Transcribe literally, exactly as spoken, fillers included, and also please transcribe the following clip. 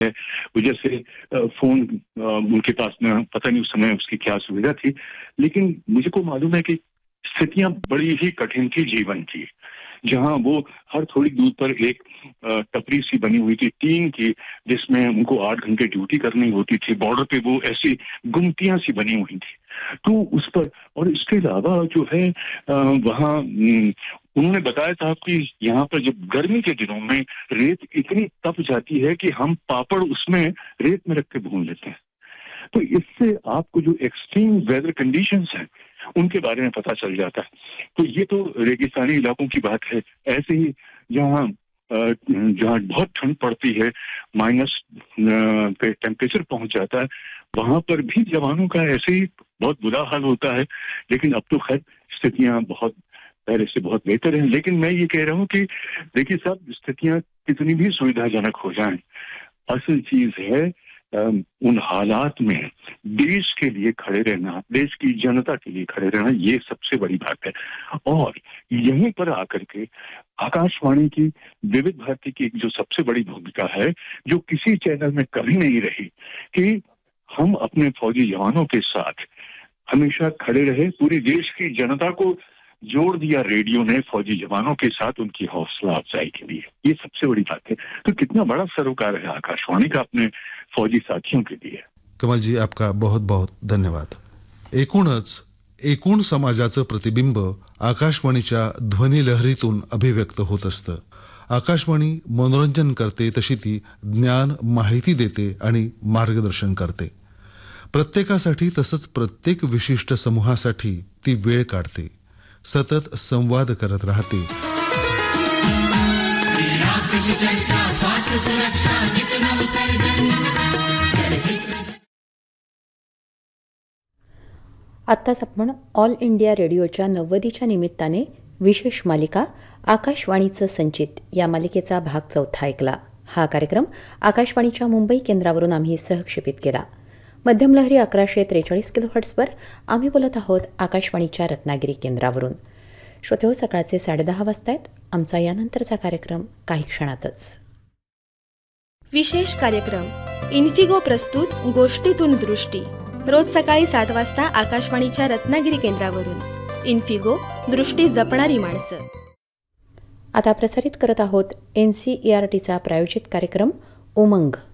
वजह से फोन उनके पास में, पता नहीं उस समय उसकी क्या सुविधा थी, लेकिन मुझे को मालूम है कि स्थितियां बड़ी ही कठिन थी जीवन की, जहां वो हर थोड़ी दूर पर एक टपरी सी बनी हुई थी टीन की, जिसमें उनको आठ घंटे ड्यूटी करनी होती थी। बॉर्डर पे वो ऐसी गुमटियां सी बनी हुई थी, तो उस पर, और इसके अलावा जो है वहाँ उन्होंने बताया था कि यहाँ पर जब गर्मी के दिनों में रेत इतनी तप जाती है कि हम पापड़ उसमें रेत में रख के भून लेते हैं। तो इससे आपको जो एक्सट्रीम वेदर कंडीशंस हैं उनके बारे में पता चल जाता है। तो ये तो रेगिस्तानी इलाकों की बात है। ऐसे ही जहाँ जहाँ बहुत ठंड पड़ती है, माइनस पे टेम्परेचर पहुंच जाता है, वहां पर भी जवानों का ऐसे ही बहुत बुरा हाल होता है। लेकिन अब तो खैर स्थितियां बहुत पहले से बहुत बेहतर हैं। लेकिन मैं ये कह रहा हूँ कि देखिए साहब, स्थितियां कितनी भी सुविधाजनक हो जाएं, असल चीज है उन हालात में देश के लिए खड़े रहना, देश की जनता के लिए खड़े रहना, ये सबसे बड़ी बात है। और यहीं पर आकर के आकाशवाणी की, विविध भारती की जो सबसे बड़ी भूमिका है, जो किसी चैनल में कभी नहीं रही, कि हम अपने फौजी जवानों के साथ हमेशा खड़े रहे। पूरी देश की जनता को जोड़ दिया रेडियो ने फौजी जवानों के साथ उनकी हौसला अफजाई के लिए, ये सबसे बड़ी बात है। तो कितना बड़ा सरोकार है आकाशवाणी का अपने फौजी साथियों के लिए। कमल जी, आपका बहुत बहुत धन्यवाद। एकूणच एकूण समाजाचं प्रतिबिंब आकाशवाणीच्या ध्वनिलहरीतून अभिव्यक्त होत असतं। आकाशवाणी मनोरंजन करते, तशी ती ज्ञान, माहिती देते आणि मार्गदर्शन करते। प्रत्येकासाठी तसंच प्रत्येक विशिष्ट समूहासाठी ती वेळ काढते, सतत संवाद करत राहते। आत्ताच आपण ऑल इंडिया रेडिओच्या नव्वदीच्या निमित्ताने विशेष मालिका आकाशवाणीचं संचित या मालिकेचा भाग चौथा ऐकला। हा कार्यक्रम आकाशवाणीच्या मुंबई केंद्रावरून आम्ही सहक्षेपित केला। मध्यमलहरी अकराशे त्रेचाळीस किलोहर्ट्झवर आम्ही बोलत आहोत आकाशवाणीच्या रत्नागिरी केंद्रावरून। श्रोतेहो, सकाळचे साडेदहा वाजता आहेत। आमचा यानंतरचा कार्यक्रम काही क्षणातच। विशेष कार्यक्रम इन्फिगो प्रस्तुत गोष्टीतून दृष्टी, रोज सकाळी सात वाजता आकाशवाणीच्या रत्नागिरी केंद्रावरून। इन्फिगो, दृष्टी जपणारी माणसं। आता प्रसारित करत आहोत एन सी ई आर टीचा प्रायोजित कार्यक्रम उमंग।